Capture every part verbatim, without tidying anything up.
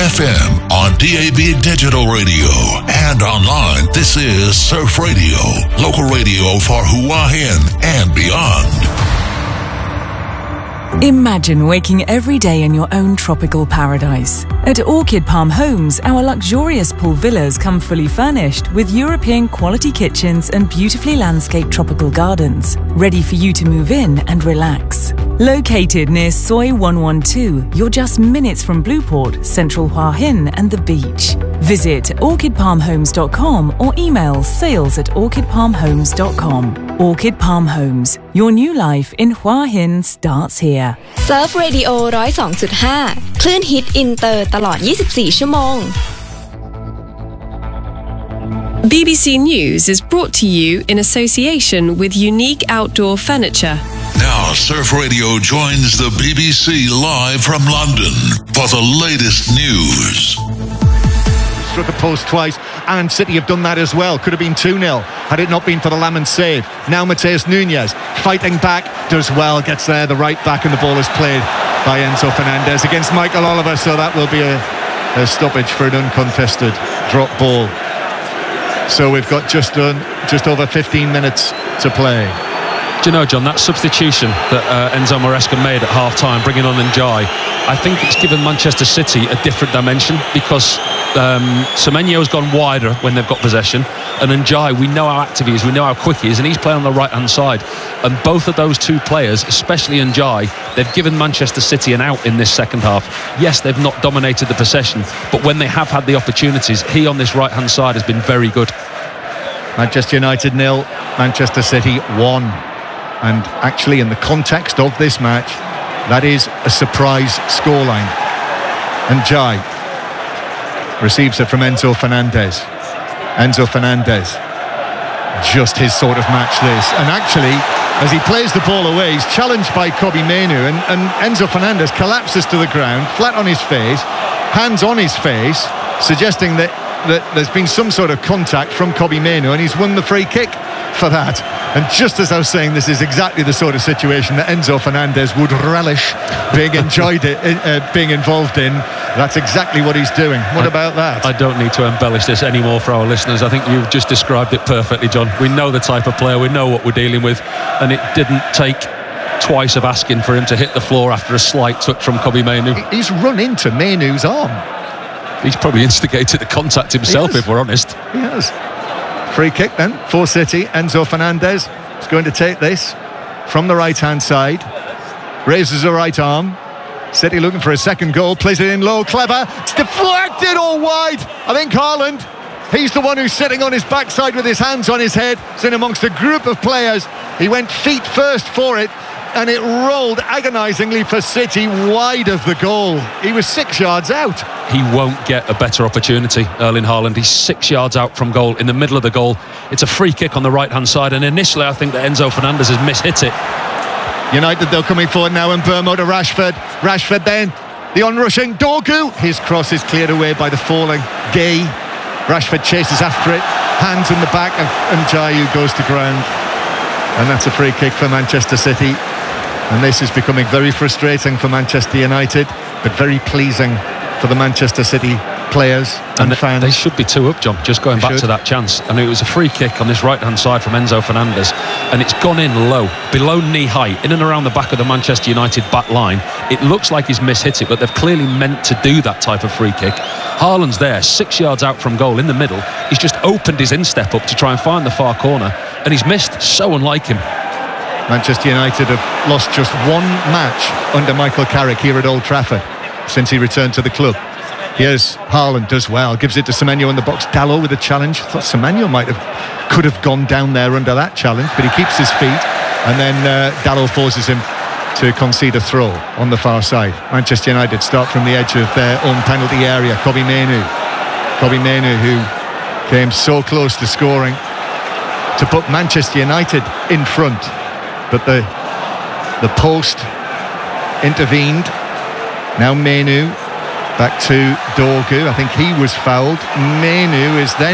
F M, on D A B Digital Radio, and online. This is Surf Radio, local radio for Hua Hin and beyond. Imagine waking every day in your own tropical paradise. At Orchid Palm Homes, our luxurious pool villas come fully furnished with European quality kitchens and beautifully landscaped tropical gardens, ready for you to move in and relax. Located near Soi one one two, you're just minutes from Blueport, Central Hua Hin and the beach. Visit orchid palm homes dot com or email sales at orchid palm homes dot com. Orchid Palm Homes, your new life in Hua Hin starts here. Surf Radio หนึ่งศูนย์สองจุดห้า คลื่นฮิตอินเตอร์ตลอดยี่สิบสี่ชั่วโมง B B C News is brought to you in association with Unique Outdoor Furniture. Now, Surf Radio joins the B B C live from London for the latest news. Struck the post twice, and City have done that as well. Could have been two nil had it not been for the Lamont save. Now Mateus Nunes fighting back, does well, gets there, the right back, and the ball is played by Enzo Fernandez against Michael Oliver, so that will be a, a stoppage for an uncontested drop ball. So we've got just done, just over fifteen minutes to play. Do you know, John, that substitution that uh, Enzo Maresca made at half-time, bringing on Njai, I think it's given Manchester City a different dimension because um, Semenyo's gone wider when they've got possession, and Njai, we know how active he is, we know how quick he is, and he's playing on the right-hand side. And both of those two players, especially Njai, they've given Manchester City an out in this second half. Yes, they've not dominated the possession, but when they have had the opportunities, he on this right-hand side has been very good. Manchester United nil, Manchester City one. And actually, in the context of this match, that is a surprise scoreline. And Njai receives it from Enzo Fernandez. Enzo Fernandez, just his sort of match this. And actually, as he plays the ball away, he's challenged by Kobbie Mainoo, and, and Enzo Fernandez collapses to the ground, flat on his face, hands on his face, suggesting that, that there's been some sort of contact from Kobbie Mainoo, and he's won the free kick for that. And just as I was saying, this is exactly the sort of situation that Enzo Fernandez would relish being enjoyed it, uh, being involved in. That's exactly what he's doing. What I, about that? I don't need to embellish this anymore for our listeners. I think you've just described it perfectly, John. We know the type of player, we know what we're dealing with, and it didn't take twice of asking for him to hit the floor after a slight touch from Kobbie Mainoo. He's run into Mainoo's arm. He's probably instigated the contact himself, if we're honest. He has. Free kick then for City. Enzo Fernandez is going to take this from the right-hand side. Raises the right arm. City looking for a second goal. Plays it in low. Clever. It's deflected all wide. I think Haaland, he's the one who's sitting on his backside with his hands on his head. It's in amongst a group of players. He went feet first for it, and it rolled agonisingly for City wide of the goal. He was six yards out. He won't get a better opportunity, Erling Haaland. He's six yards out from goal, in the middle of the goal. It's a free kick on the right-hand side, and initially I think that Enzo Fernandez has mishit it. United, they're coming forward now, and Burmo to Rashford. Rashford then, the onrushing Dorgu. His cross is cleared away by the falling Gay. Rashford chases after it, hands in the back, and Njai goes to ground. And that's a free kick for Manchester City. And this is becoming very frustrating for Manchester United, but very pleasing for the Manchester City players and, and fans. They should be two up, John, just going they back should. to that chance. And it was a free kick on this right-hand side from Enzo Fernandez, and it's gone in low, below knee height, in and around the back of the Manchester United back line. It looks like he's mishit it, but they've clearly meant to do that type of free kick. Haaland's there, six yards out from goal in the middle. He's just opened his instep up to try and find the far corner, and he's missed. So unlike him. Manchester United have lost just one match under Michael Carrick here at Old Trafford since he returned to the club. Here's Haaland, does well, gives it to Semenyo in the box. Dalot with a challenge. Thought Semenyo might have, could have gone down there under that challenge, but he keeps his feet, and then uh, Dalot forces him to concede a throw on the far side. Manchester United start from the edge of their own penalty area. Kobbie Mainoo. Kobbie Mainoo, who came so close to scoring to put Manchester United in front. But the the post intervened. Now Mainoo back to Dorgu. I think he was fouled. Mainoo is then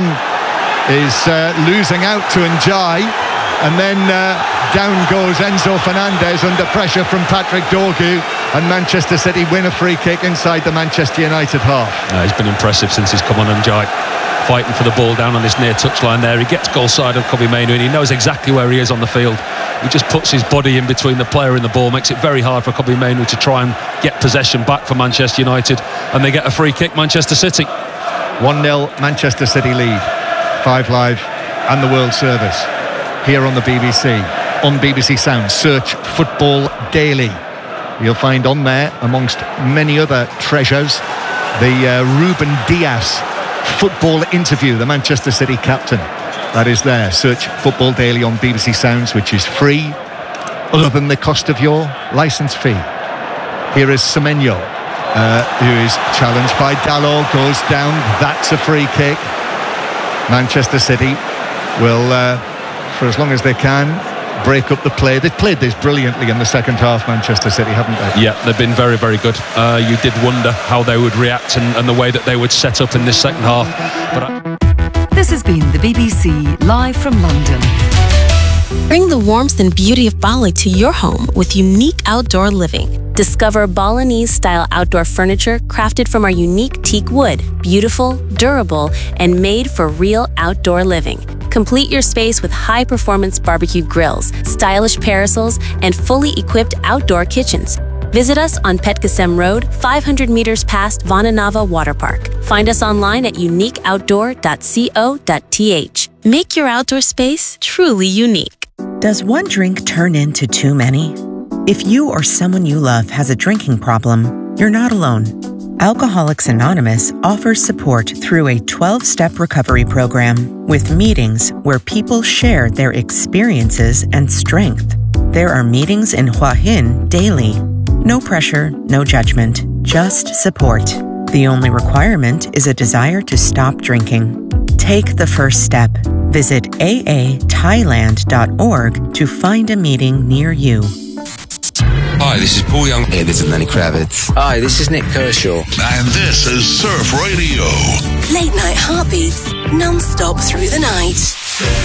is uh, losing out to Njai, and then uh, down goes Enzo Fernandez under pressure from Patrick Dorgu. and Manchester City win a free kick inside the Manchester United half. Uh, he's been impressive since he's come on, Njai, fighting for the ball down on this near touchline there. He gets goal side of Kobbie Mainoo and he knows exactly where he is on the field. He just puts his body in between the player and the ball, makes it very hard for Kobbie Mainoo to try and get possession back for Manchester United, and they get a free kick, Manchester City. one nil Manchester City lead. Five Live and the World Service here on the B B C. On B B C Sound, search Football Daily. You'll find on there, amongst many other treasures, the uh, Ruben Dias football interview, the Manchester City captain. That is there. Search Football Daily on B B C Sounds, which is free, other than the cost of your licence fee. Here is Semenyo, uh, who is challenged by Dalot, goes down. That's a free kick. Manchester City will, uh, for as long as they can, break up the play. They've played this brilliantly in the second half, Manchester City, haven't they? Yeah, they've been very, very good. Uh, you did wonder how they would react and, and the way that they would set up in this second half. But I... This has been the B B C live from London. Bring the warmth and beauty of Bali to your home with unique outdoor living. Discover Balinese-style outdoor furniture crafted from our unique teak wood, beautiful, durable, and made for real outdoor living. Complete your space with high-performance barbecue grills, stylish parasols, and fully equipped outdoor kitchens. Visit us on Petkasem Road, five hundred meters past Vananava Water Park. Find us online at unique outdoor dot co dot t h. Make your outdoor space truly unique. Does one drink turn into too many? If you or someone you love has a drinking problem, you're not alone. Alcoholics Anonymous offers support through a twelve-step recovery program with meetings where people share their experiences and strength. There are meetings in Hua Hin daily. No pressure, no judgment, just support. The only requirement is a desire to stop drinking. Take the first step. Visit a a thailand dot org to find a meeting near you. Hi, this is Paul Young. Hey, this is Lenny Kravitz. Hi, this is Nick Kershaw. And this is Surf Radio. Late night heartbeats, non-stop through the night.